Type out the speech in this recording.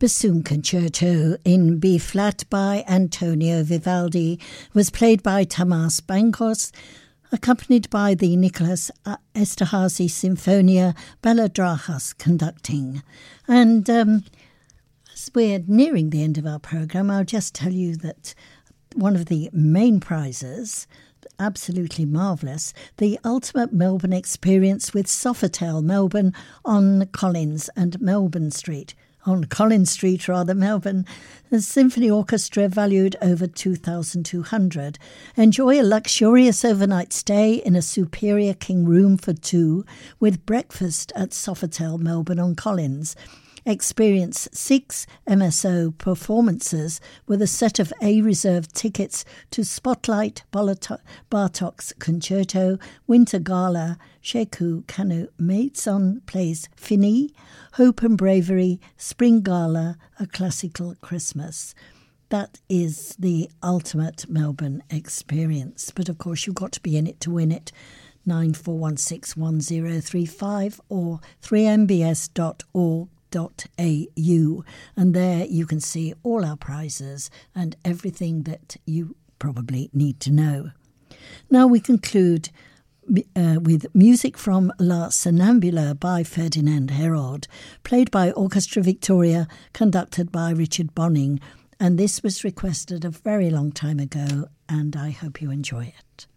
Bassoon Concerto in B-flat by Antonio Vivaldi was played by Tamás Bankos, accompanied by the Nicholas Esterházy Sinfonia, Bela Drahas conducting. And as we're nearing the end of our programme, I'll just tell you that one of the main prizes, absolutely marvellous, the Ultimate Melbourne Experience with Sofitel Melbourne on Collins and Melbourne Street. On Collins Street, Melbourne. The symphony orchestra valued over $2,200. Enjoy a luxurious overnight stay in a superior king room for two with breakfast at Sofitel Melbourne on Collins. Experience 6 MSO performances with a set of A-reserved tickets to Spotlight, Bartók's Concerto, Winter Gala, Sheku Kanu Maidson plays Fini, Hope and Bravery, Spring Gala, A Classical Christmas. That is the ultimate Melbourne experience. But of course, you've got to be in it to win it. 94161035 or 3mbs.org. .au, and there you can see all our prizes and everything that you probably need to know. Now we conclude with music from La Sonnambula by Ferdinand Hérault, played by Orchestra Victoria, conducted by Richard Bonning, and this was requested a very long time ago, and I hope you enjoy it.